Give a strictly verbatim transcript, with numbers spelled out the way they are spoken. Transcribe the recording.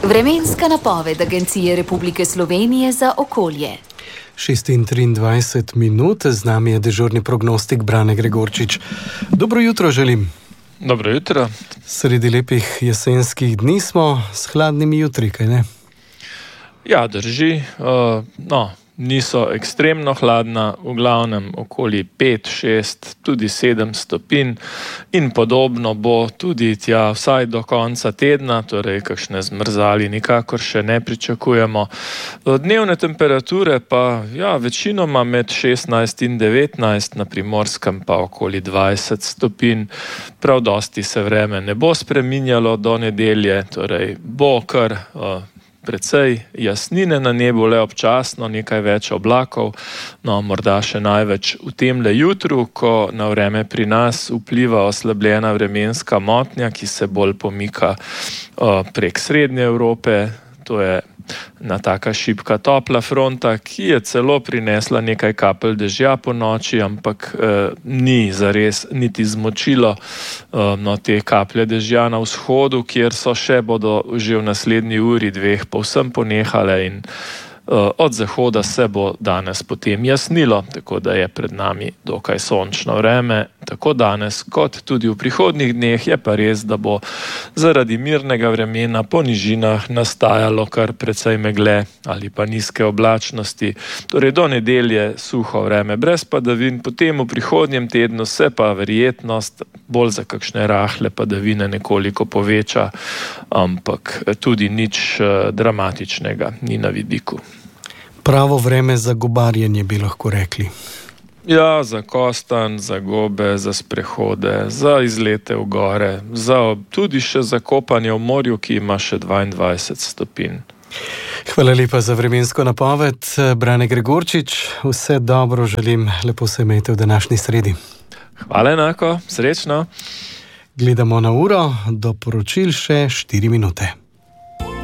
Vremenska napoved Agencije Republike Slovenije za okolje. šest in triindvajset minut, z nami je dežurni prognostik Brane Gregorčič. Dobro jutro želim. Dobro jutro. Sredi lepih jesenskih dni smo, s hladnimi jutri, kaj ne? Ja, drži. Uh, no, niso ekstremno hladna, v glavnem okoli pet, šest, tudi sedem stopinj in podobno bo tudi tja vsaj do konca tedna, torej kakšne zmrzali nikakor še ne pričakujemo. Dnevne temperature pa ja, večinoma med šestnajst in devetnajst, na Primorskem pa okoli dvajset stopinj. Prav dosti se vreme ne bo spreminjalo do nedelje, torej bo kar uh, precej jasnine na nebu, le občasno nekaj več oblakov, no morda še največ v temle jutru, ko na vreme pri nas vpliva oslabljena vremenska motnja, ki se bolj pomika uh, prek Srednje Evrope. To je na taka šibka topla fronta, ki je celo prinesla nekaj kapelj dežja po noči, ampak eh, ni zares niti zmočilo eh, no, te kaplje dežja na vzhodu, kjer so še bodo že v naslednji uri dveh povsem ponehale in eh, od zahoda se bo danes potem jasnilo, tako da je pred nami dokaj sončno vreme, tako danes kot tudi v prihodnjih dneh. Je pa res, da bo zaradi mirnega vremena po nižinah nastajalo kar precej megle ali pa nizke oblačnosti. Torej do nedelje suho vreme brez padavin, potem v prihodnjem tednu se pa verjetnost bolj za kakšne rahle padavine nekoliko poveča, ampak tudi nič dramatičnega ni na vidiku. Pravo vreme za gobarjenje, bi lahko rekli. Ja, za kostanj, za gobe, za sprehode, za izlete v gore, za, tudi še za kopanje v morju, ki ima še dvaindvajset stopinj. Hvala lepa za vremensko napoved, Brane Gregorčič. Vse dobro želim, lepo se imejte v današnji sredi. Hvala enako, srečno. Gledamo na uro, do poročil še štiri minute.